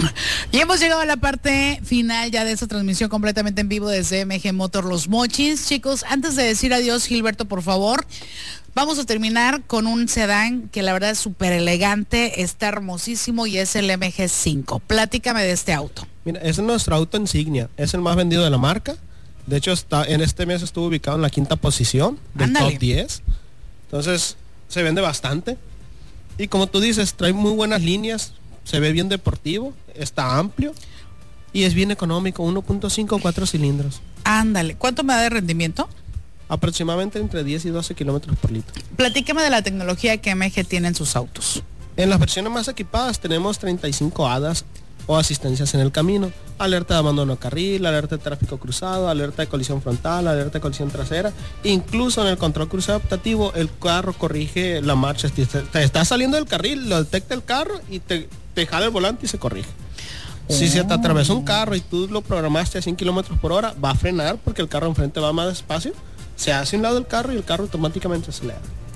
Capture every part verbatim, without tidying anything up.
Y hemos llegado a la parte final ya de esta transmisión completamente en vivo desde M G Motor Los Mochis. Chicos, antes de decir adiós, Gilberto, por favor, vamos a terminar con un sedán que la verdad es súper elegante, está hermosísimo y es el M G cinco. Platícame de este auto. Mira, es nuestro auto insignia, es el más vendido de la marca. De hecho, está, en este mes estuvo ubicado en la quinta posición del Ándale. top diez. Entonces, se vende bastante. Y como tú dices, trae muy buenas líneas, se ve bien deportivo, está amplio y es bien económico, uno punto cinco, cuatro cilindros. Ándale, ¿cuánto me da de rendimiento? Aproximadamente entre diez y doce kilómetros por litro. Platícame de la tecnología que M G tiene en sus autos. En las versiones más equipadas tenemos treinta y cinco A D A S o asistencias en el camino, alerta de abandono de carril, alerta de tráfico cruzado, alerta de colisión frontal, alerta de colisión trasera. Incluso en el control crucero adaptativo el carro corrige la marcha. Si te, te está saliendo del carril, lo detecta el carro y te, te jala el volante y se corrige. Oh. Si se te atravesó un carro y tú lo programaste a cien kilómetros por hora, va a frenar porque el carro enfrente va más despacio, se hace a un lado del carro y el carro automáticamente acelera.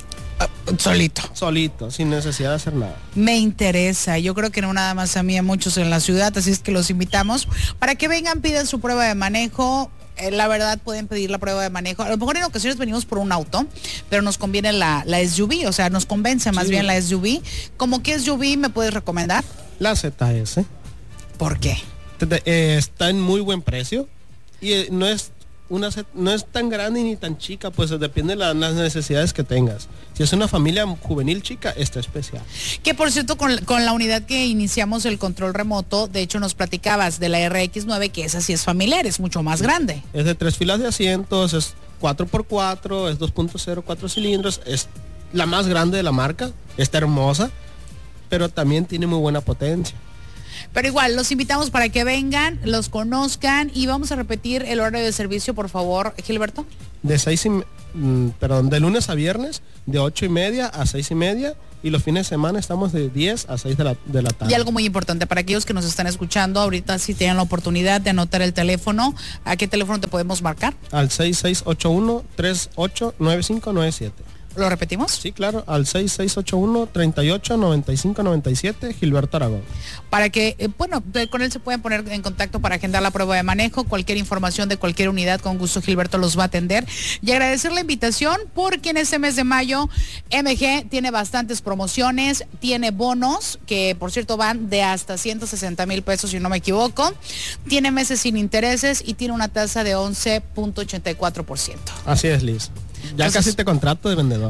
Uh, solito. Solito, sin necesidad de hacer nada. Me interesa, yo creo que no nada más a mí, a muchos en la ciudad, así es que los invitamos para que vengan, pidan su prueba de manejo. Eh, la verdad pueden pedir la prueba de manejo. A lo mejor en ocasiones venimos por un auto, pero nos conviene la, la S U V, o sea, nos convence más sí. bien la S U V. ¿Cómo qué S U V me puedes recomendar? La Z S. ¿Por qué? Eh, está en muy buen precio y eh, no es una no es tan grande ni tan chica, pues depende de la, las necesidades que tengas. Si es una familia juvenil chica, está especial. Que por cierto, con, con la unidad que iniciamos el control remoto, de hecho nos platicabas de la R X nueve, que esa sí es familiar, es mucho más grande. Es de tres filas de asientos, es cuatro por cuatro, es dos punto cero, cuatro cilindros, es la más grande de la marca, está hermosa, pero también tiene muy buena potencia. Pero igual, los invitamos para que vengan, los conozcan y vamos a repetir el horario de servicio, por favor, Gilberto. De seis y, mm, perdón, de lunes a viernes, de ocho y media a seis y media, y los fines de semana estamos de diez a seis de la, de la tarde. Y algo muy importante para aquellos que nos están escuchando, ahorita si tienen la oportunidad de anotar el teléfono, ¿a qué teléfono te podemos marcar? Al seis seis ocho uno, tres ocho nueve cinco nueve siete. ¿Lo repetimos? Sí, claro, al seis seis ocho uno, tres ocho nueve cinco nueve siete, Gilberto Aragón. Para que, eh, bueno, con él se pueden poner en contacto para agendar la prueba de manejo, cualquier información de cualquier unidad, con gusto Gilberto los va a atender. Y agradecer la invitación porque en este mes de mayo M G tiene bastantes promociones, tiene bonos, que por cierto van de hasta ciento sesenta mil pesos si no me equivoco, tiene meses sin intereses y tiene una tasa de once punto ochenta y cuatro por ciento. Así es, Liz. Ya Entonces, casi te contrato de vendedor.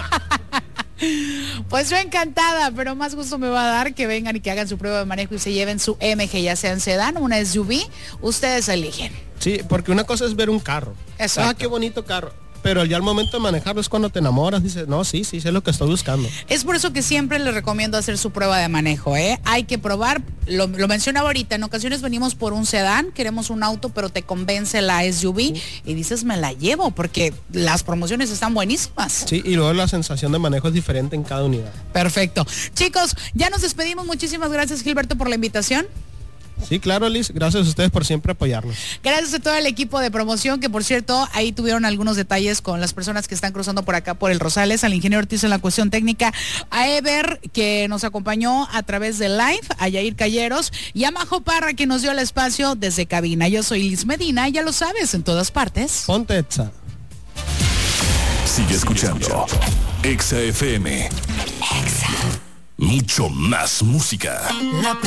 Pues yo encantada, pero más gusto me va a dar que vengan y que hagan su prueba de manejo y se lleven su M G, ya sea en sedán o una S U V, ustedes eligen. Sí, porque una cosa es ver un carro. Exacto. Ah, qué bonito carro. Pero ya al momento de manejarlo es cuando te enamoras, dices, no, sí, sí, sé lo que estoy buscando. Es por eso que siempre les recomiendo hacer su prueba de manejo, ¿eh? Hay que probar, lo, lo mencionaba ahorita, en ocasiones venimos por un sedán, queremos un auto, pero te convence la S U V sí. y dices, me la llevo, porque las promociones están buenísimas. Sí, y luego la sensación de manejo es diferente en cada unidad. Perfecto. Chicos, ya nos despedimos. Muchísimas gracias, Gilberto, por la invitación. Sí, claro, Liz. Gracias a ustedes por siempre apoyarnos. Gracias a todo el equipo de promoción, que por cierto, ahí tuvieron algunos detalles con las personas que están cruzando por acá por el Rosales, al ingeniero Ortiz en la cuestión técnica, a Ever, que nos acompañó a través de live, a Yair Calleros y a Majo Parra, que nos dio el espacio desde cabina. Yo soy Liz Medina, ya lo sabes, en todas partes. Ponte Exa. Sigue escuchando Exa F M. Exa. Mucho más música. La